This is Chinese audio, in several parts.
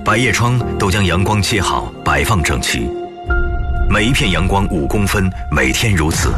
百叶窗都将阳光切好，摆放整齐，每一片阳光5公分，每天如此。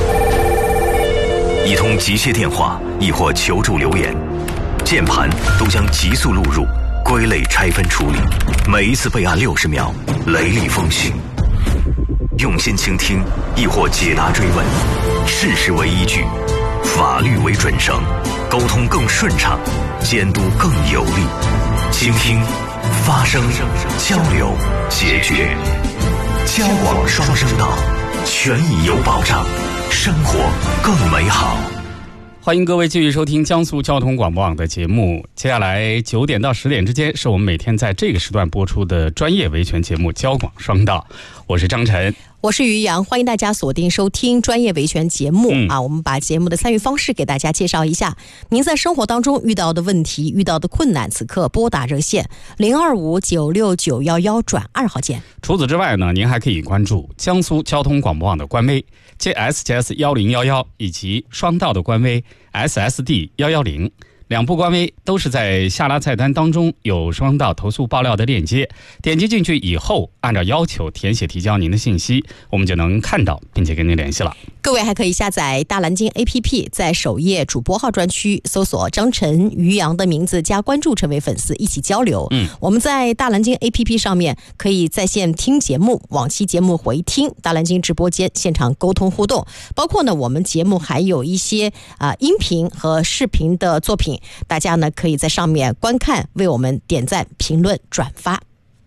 一通急切电话，亦或求助留言，键盘都将急速录入，归类拆分处理，每一次备案60秒，雷厉风行。用心倾听，亦或解答追问，事实为依据，法律为准绳，沟通更顺畅，监督更有力。倾听、发声、交流、解决，交广双声道，权益有保障，生活更美好。 欢迎各位继续收听江苏交通广播网的节目。接下来9点到10点之间，是我们每天在这个时段播出的专业维权节目《交广双道》。我是张晨， 我是于洋，欢迎大家锁定收听专业维权节目我们把节目的参与方式给大家介绍一下。您在生活当中遇到的问题、遇到的困难，此刻拨打热线025-96911转2号键。 除此之外呢，您还可以关注江苏交通广播网的官微 JSJS1011 以及双道的官微 SSD110。两部官微都是在下拉菜单当中有双道投诉爆料的链接，点击进去以后，按照要求填写提交您的信息，我们就能看到并且跟您联系了。 各位还可以下载大蓝鲸 APP， 在首页主播号专区搜索张晨、于洋的名字加关注，成为粉丝一起交流。我们在大蓝鲸 APP 上面可以在线听节目，往期节目回听，大蓝鲸直播间现场沟通互动，包括呢我们节目还有一些音频和视频的作品，大家呢可以在上面观看，为我们点赞、评论、转发。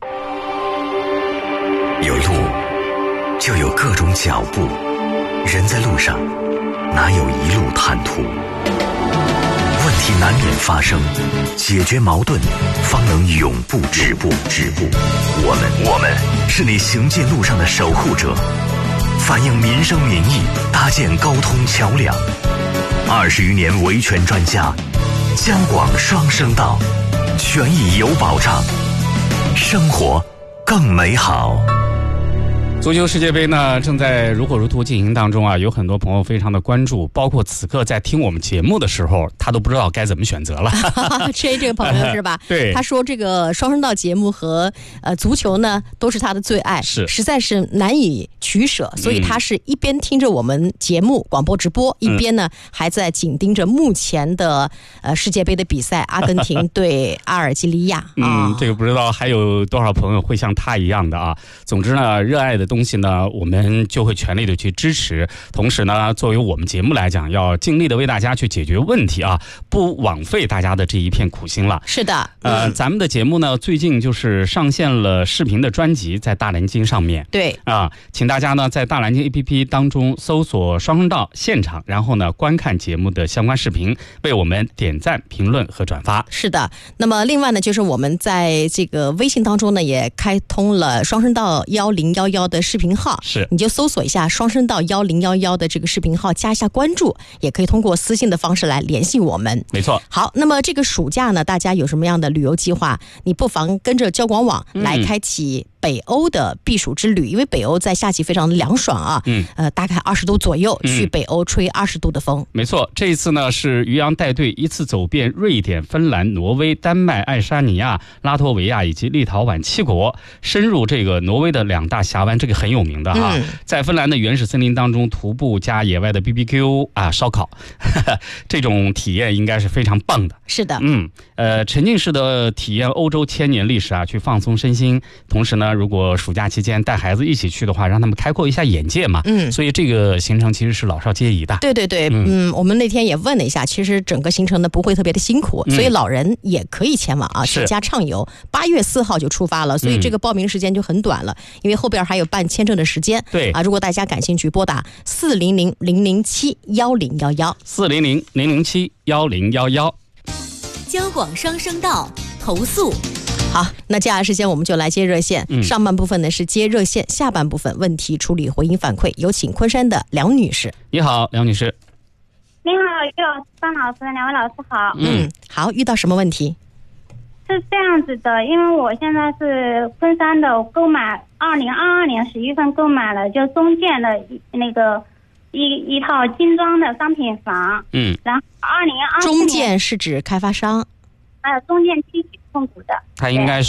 有路就有各种脚步，人在路上哪有一路坦途？问题难免发生，解决矛盾方能永不止步。我们是你行进路上的守护者，反映民生民意，搭建沟通桥梁。20余年维权专家，交广双声道，权益有保障，生活更美好。 足球世界杯呢正在如火如荼进行当中有很多朋友非常的关注，包括此刻在听我们节目的时候，他都不知道该怎么选择了。 这个朋友是吧？ 对， 他说这个双声道节目和足球呢都是他的最爱，实在是难以取舍，所以他是一边听着我们节目广播直播，一边呢还在紧盯着目前的世界杯的比赛，阿根廷对阿尔及利亚。 这个不知道还有多少朋友会像他一样的总之呢，热爱的东西呢，我们就会全力的去支持。同时呢，作为我们节目来讲，要尽力的为大家去解决问题不枉费大家的这一片苦心了。 是的， 咱们的节目呢，最近就是上线了视频的专辑，在大蓝鲸上面。 对请大家呢在大蓝鲸 APP 当中搜索双声道现场，然后呢观看节目的相关视频，为我们点赞、评论和转发。 是的，那么另外呢，就是我们在这个微信当中呢，也开通了双声道1011的视频号，你就搜索一下双声道1011的这个视频号，加一下关注，也可以通过私信的方式来联系我们。 没错。 好，那么这个暑假呢，大家有什么样的旅游计划？你不妨跟着交广网来开启北欧的避暑之旅，因为北欧在夏季非常的凉爽大概20度左右，去北欧吹20度的风。 没错，这一次呢是于洋带队一次走遍瑞典、芬兰、挪威、丹麦、爱沙尼亚、拉脱维亚以及立陶宛7国，深入这个挪威的2大峡湾，这个很有名的在芬兰的原始森林当中徒步加野外的 BBQ 烧烤这种体验应该是非常棒的。 是的， 沉浸式的体验欧洲1000年历史去放松身心。同时呢，如果暑假期间带孩子一起去的话，让他们开阔一下眼界嘛。所以这个行程其实是老少皆宜的。 对，我们那天也问了一下，其实整个行程呢不会特别的辛苦，所以老人也可以前往全家畅游。8月4号就出发了，所以这个报名时间就很短了，因为后边还有办签证的时间。 对如果大家感兴趣，拨打400-007-1011 400-007-1011。 交广双声道投诉。 好，那接下来时间我们就来接热线。上半部分呢是接热线，下半部分问题处理回应反馈，有请昆山的梁女士。 你好，梁女士。 你好，于老师、方老师，两位老师好。 好，遇到什么问题？ 是这样子的，因为我现在是昆山的，购买2022年10月份购买了就中建的那个一套精装的商品房。然后2024年中建是指开发商， 中建提取控股的。 它应该